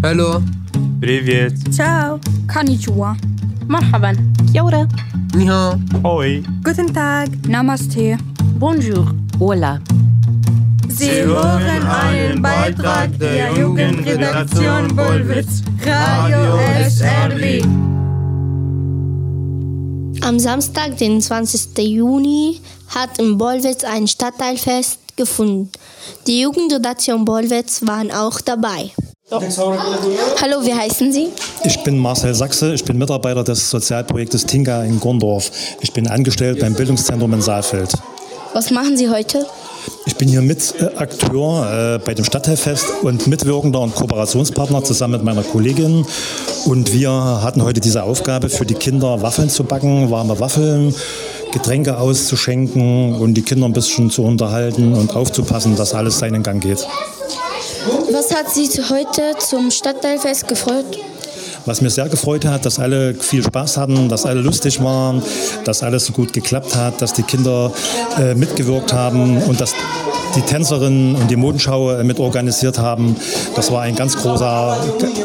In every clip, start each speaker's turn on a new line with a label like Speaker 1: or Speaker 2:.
Speaker 1: Hallo.
Speaker 2: Привет.
Speaker 3: Ciao.
Speaker 4: Konnichiwa.
Speaker 5: Marhaban.
Speaker 3: Kia ora.
Speaker 1: Ni hao.
Speaker 2: Hoi.
Speaker 3: Guten Tag.
Speaker 4: Namaste.
Speaker 5: Bonjour. Hola.
Speaker 3: Sie hören einen Beitrag der Jugendredaktion Bollwitz, Radio SRW.
Speaker 6: Am Samstag, den 20. Juni, hat in Bollwitz ein Stadtteilfest gefunden. Die Jugendredaktion Bollwitz waren auch dabei. Hallo, wie heißen Sie?
Speaker 7: Ich bin Marcel Sachse, ich bin Mitarbeiter des Sozialprojektes Tinka in Gondorf. Ich bin angestellt beim Bildungszentrum in Saalfeld.
Speaker 6: Was machen Sie heute?
Speaker 7: Ich bin hier Akteur bei dem Stadtteilfest und Mitwirkender und Kooperationspartner zusammen mit meiner Kollegin. Und wir hatten heute diese Aufgabe, für die Kinder Waffeln zu backen, warme Waffeln, Getränke auszuschenken und die Kinder ein bisschen zu unterhalten und aufzupassen, dass alles seinen Gang geht.
Speaker 6: Was hat Sie heute zum Stadtteilfest gefreut?
Speaker 7: Was mir sehr gefreut hat, dass alle viel Spaß hatten, dass alle lustig waren, dass alles so gut geklappt hat, dass die Kinder mitgewirkt haben und dass die Tänzerinnen und die Modenschau mit organisiert haben. Das war ein ganz großer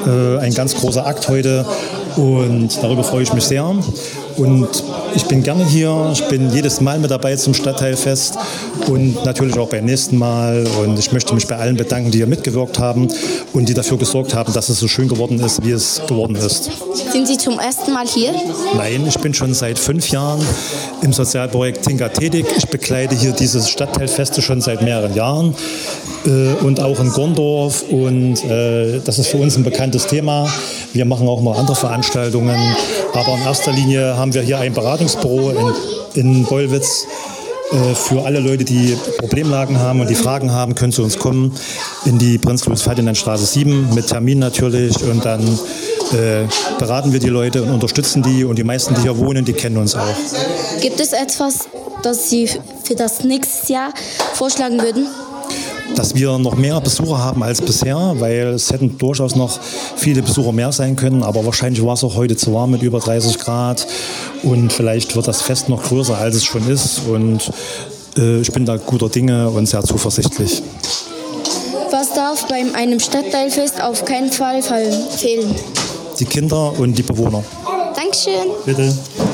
Speaker 7: Akt heute und darüber freue ich mich sehr. Und ich bin gerne hier, ich bin jedes Mal mit dabei zum Stadtteilfest und natürlich auch beim nächsten Mal. Und ich möchte mich bei allen bedanken, die hier mitgewirkt haben und die dafür gesorgt haben, dass es so schön geworden ist, wie es geworden ist.
Speaker 6: Sind Sie zum ersten Mal hier?
Speaker 7: Nein, ich bin schon seit 5 Jahren im Sozialprojekt Tinka tätig. Ich begleite hier dieses Stadtteilfeste schon seit mehreren Jahren und auch in Gondorf. Und das ist für uns ein bekanntes Thema. Wir machen auch mal andere Veranstaltungen. Aber in erster Linie haben wir hier ein Beratungsbüro in Bollwitz. Für alle Leute, die Problemlagen haben und die Fragen haben, können zu uns kommen in die Prinz-Louis-Ferdinand-Straße 7 mit Termin natürlich. Und dann beraten wir die Leute und unterstützen die. Und die meisten, die hier wohnen, die kennen uns auch.
Speaker 6: Gibt es etwas, das Sie für das nächste Jahr vorschlagen würden?
Speaker 7: Dass wir noch mehr Besucher haben als bisher, weil es hätten durchaus noch viele Besucher mehr sein können, aber wahrscheinlich war es auch heute zu warm mit über 30 Grad und vielleicht wird das Fest noch größer, als es schon ist und ich bin da guter Dinge und sehr zuversichtlich.
Speaker 6: Was darf bei einem Stadtteilfest auf keinen Fall fehlen?
Speaker 7: Die Kinder und die Bewohner.
Speaker 6: Dankeschön.
Speaker 7: Bitte.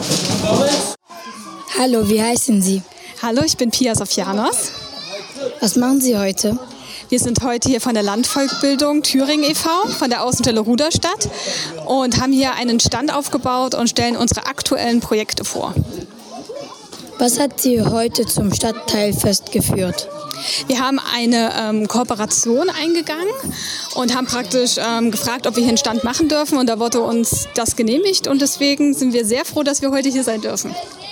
Speaker 4: Hallo, wie heißen Sie?
Speaker 8: Hallo, ich bin Pia Sofianos.
Speaker 4: Was machen Sie heute?
Speaker 8: Wir sind heute hier von der Landvolksbildung Thüringen e.V., von der Außenstelle Ruderstadt und haben hier einen Stand aufgebaut und stellen unsere aktuellen Projekte vor.
Speaker 4: Was hat Sie heute zum Stadtteilfest geführt?
Speaker 8: Wir haben eine Kooperation eingegangen und haben praktisch gefragt, ob wir hier einen Stand machen dürfen und da wurde uns das genehmigt und deswegen sind wir sehr froh, dass wir heute hier sein dürfen.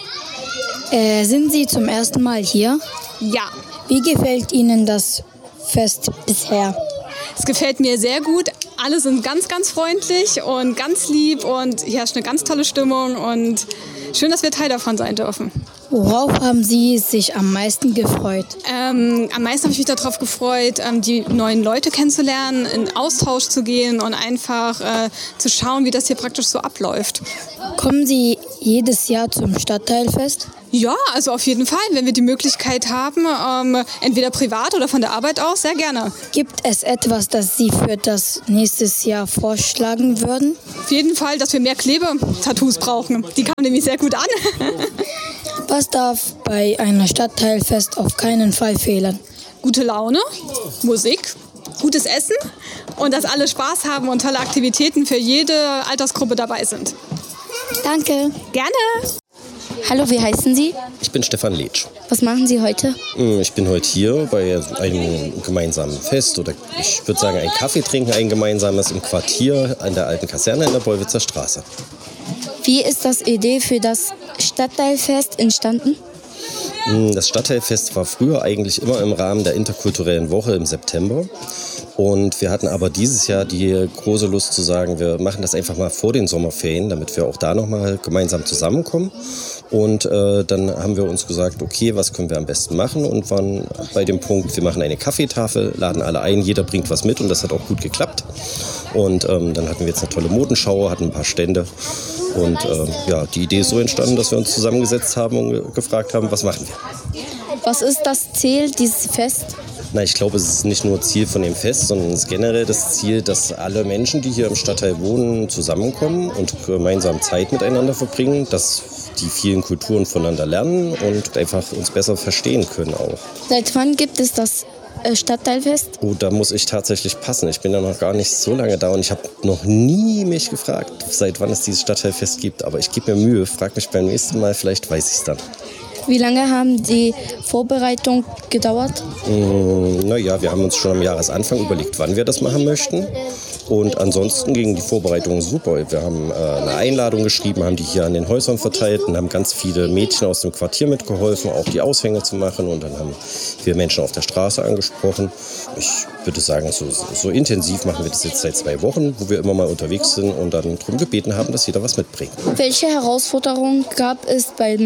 Speaker 4: Sind Sie zum ersten Mal hier?
Speaker 8: Ja.
Speaker 4: Wie gefällt Ihnen das Fest bisher?
Speaker 8: Es gefällt mir sehr gut. Alle sind ganz, ganz freundlich und ganz lieb und hier herrscht eine ganz tolle Stimmung und schön, dass wir Teil davon sein dürfen.
Speaker 4: Worauf haben Sie sich am meisten gefreut?
Speaker 8: Am meisten habe ich mich darauf gefreut, die neuen Leute kennenzulernen, in Austausch zu gehen und einfach zu schauen, wie das hier praktisch so abläuft.
Speaker 4: Kommen Sie jedes Jahr zum Stadtteilfest?
Speaker 8: Ja, also auf jeden Fall, wenn wir die Möglichkeit haben, entweder privat oder von der Arbeit aus, sehr gerne.
Speaker 4: Gibt es etwas, das Sie für das nächste Jahr vorschlagen würden?
Speaker 8: Auf jeden Fall, dass wir mehr Klebetattoos brauchen. Die kamen nämlich sehr gut an.
Speaker 4: Was darf bei einem Stadtteilfest auf keinen Fall fehlen?
Speaker 8: Gute Laune, Musik, gutes Essen und dass alle Spaß haben und tolle Aktivitäten für jede Altersgruppe dabei sind.
Speaker 4: Danke.
Speaker 8: Gerne.
Speaker 6: Hallo, wie heißen Sie?
Speaker 9: Ich bin Stefan Letsch.
Speaker 6: Was machen Sie heute?
Speaker 9: Ich bin heute hier bei einem gemeinsamen Fest oder ich würde sagen ein Kaffee trinken, ein gemeinsames im Quartier an der alten Kaserne in der Bollwitzer Straße.
Speaker 6: Wie ist das Idee für das Stadtteilfest entstanden?
Speaker 9: Das Stadtteilfest war früher eigentlich immer im Rahmen der interkulturellen Woche im September. Und wir hatten aber dieses Jahr die große Lust zu sagen, wir machen das einfach mal vor den Sommerferien, damit wir auch da nochmal gemeinsam zusammenkommen. Und dann haben wir uns gesagt, okay, was können wir am besten machen? Und waren bei dem Punkt, wir machen eine Kaffeetafel, laden alle ein, jeder bringt was mit und das hat auch gut geklappt. Und dann hatten wir jetzt eine tolle Modenschau, hatten ein paar Stände. Und die Idee ist so entstanden, dass wir uns zusammengesetzt haben und gefragt haben, was machen wir?
Speaker 6: Was ist das Ziel dieses Fest?
Speaker 9: Na, ich glaube, es ist nicht nur Ziel von dem Fest, sondern es ist generell das Ziel, dass alle Menschen, die hier im Stadtteil wohnen, zusammenkommen und gemeinsam Zeit miteinander verbringen, dass die vielen Kulturen voneinander lernen und einfach uns besser verstehen können auch.
Speaker 4: Seit wann gibt es das Stadtteilfest?
Speaker 9: Oh, da muss ich tatsächlich passen. Ich bin ja noch gar nicht so lange da und ich habe noch nie mich gefragt, seit wann es dieses Stadtteilfest gibt. Aber ich gebe mir Mühe, frag mich beim nächsten Mal, vielleicht weiß ich es dann.
Speaker 4: Wie lange haben die Vorbereitungen gedauert?
Speaker 9: Naja, wir haben uns schon am Jahresanfang überlegt, wann wir das machen möchten. Und ansonsten gingen die Vorbereitungen super. Wir haben eine Einladung geschrieben, haben die hier an den Häusern verteilt und haben ganz viele Mädchen aus dem Quartier mitgeholfen, auch die Aushänge zu machen. Und dann haben wir Menschen auf der Straße angesprochen. Ich würde sagen, so intensiv machen wir das jetzt seit 2 Wochen, wo wir immer mal unterwegs sind und dann darum gebeten haben, dass jeder was mitbringt.
Speaker 4: Welche Herausforderungen gab es bei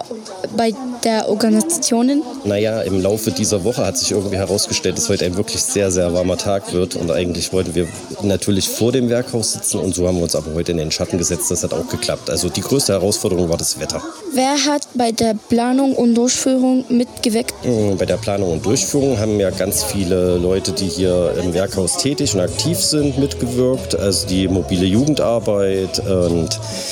Speaker 4: der Organisation?
Speaker 9: Naja, im Laufe dieser Woche hat sich irgendwie herausgestellt, dass heute ein wirklich sehr, sehr warmer Tag wird. Und eigentlich wollten wir natürlich vor dem Werkhaus sitzen und so haben wir uns aber heute in den Schatten gesetzt. Das hat auch geklappt. Also die größte Herausforderung war das Wetter.
Speaker 4: Wer hat bei der Planung und Durchführung mitgewirkt?
Speaker 9: Bei der Planung und Durchführung haben ja ganz viele Leute, die hier im Werkhaus tätig und aktiv sind, mitgewirkt. Also die mobile Jugendarbeit und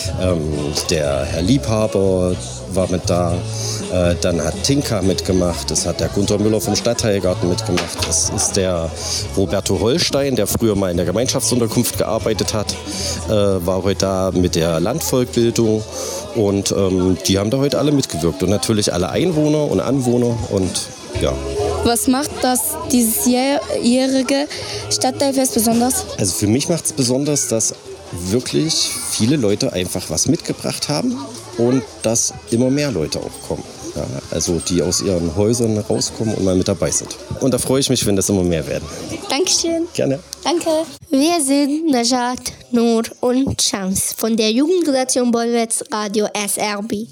Speaker 9: der Herr Liebhaber war mit da. Dann hat Tinka mitgemacht, das hat der Gunter Müller vom Stadtteilgarten mitgemacht, das ist der Roberto Holstein, der früher mal in der Gemeinschaftsunterkunft gearbeitet hat, war heute da mit der Landvolkbildung und die haben da heute alle mitgewirkt und natürlich alle Einwohner und Anwohner und ja.
Speaker 4: Was macht das diesjährige Stadtteilfest besonders?
Speaker 9: Also für mich macht es besonders, dass wirklich viele Leute einfach was mitgebracht haben und dass immer mehr Leute auch kommen. Ja, also die aus ihren Häusern rauskommen und mal mit dabei sind. Und da freue ich mich, wenn das immer mehr werden.
Speaker 6: Dankeschön.
Speaker 9: Gerne.
Speaker 6: Danke. Wir sind Najat, Nur und Shams von der Jugendredaktion Bolwetz Radio SRB.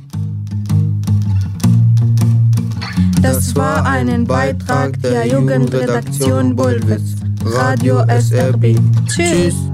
Speaker 3: Das war ein Beitrag der Jugendredaktion Bolwetz Radio SRB. Tschüss.